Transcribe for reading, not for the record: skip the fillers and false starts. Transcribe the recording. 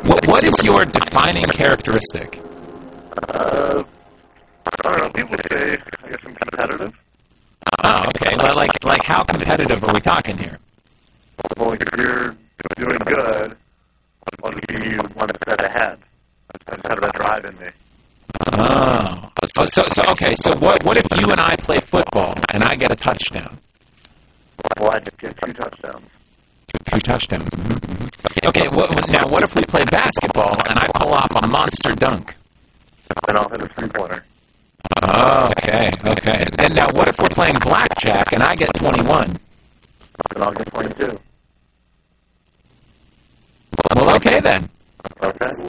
What is your defining characteristic? I don't know. People say I guess I'm competitive. Oh, okay. Well, like how competitive are we talking here? Well, if you're doing good, I'll give you one step ahead. I just have that drive in me. Oh. Okay. So what if you and I play football and I get a touchdown? Well, I just get 2 touchdowns. 2 touchdowns. Mm-hmm. Okay. Now, what if we play basketball and I pull off a monster dunk? Then I'll hit a 3-pointer. Oh, okay. And now, what if we're playing blackjack and I get 21? Then I'll get 22. Well, okay then. Okay.